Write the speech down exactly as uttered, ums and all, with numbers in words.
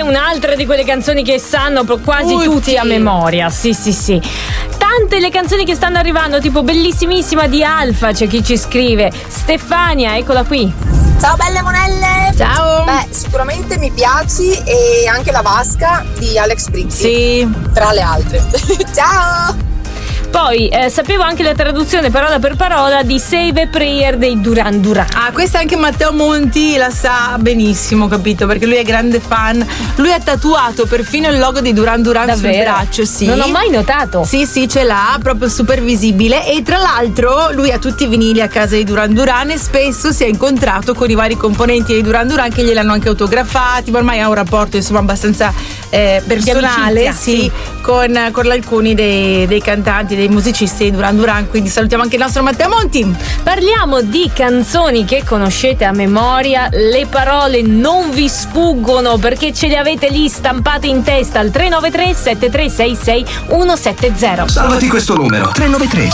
un'altra di quelle canzoni che sanno quasi tutti. tutti a memoria. Sì, sì, sì. Tante le canzoni che stanno arrivando, tipo bellissimissima di Alfa, c'è chi ci scrive. Stefania, eccola qui. Ciao belle monelle! Ciao! Beh, sicuramente mi piaci e anche La Vasca di Alex Britti. Sì. Tra le altre. Ciao! Poi eh, sapevo anche la traduzione parola per parola di Save a Prayer dei Duran Duran. Ah, questa anche Matteo Monti la sa benissimo, capito? Perché lui è grande fan. Lui ha tatuato perfino il logo dei Duran Duran Davvero? sul braccio, sì. Non ho mai notato. Sì, sì, ce l'ha, proprio super visibile. E tra l'altro lui ha tutti i vinili a casa dei Duran Duran e spesso si è incontrato con i vari componenti dei Duran Duran che gliel'hanno anche autografati, ma ormai ha un rapporto insomma abbastanza eh, personale, amicizia, sì, sì. Con, con alcuni dei, dei cantanti, dei musicisti di Duran Duran, quindi salutiamo anche il nostro Matteo Monti. Parliamo di canzoni che conoscete a memoria, le parole non vi sfuggono perché ce le avete lì stampate in testa al tre nove tre sette tre sei sei uno sette zero. Salvati questo numero tre nove tre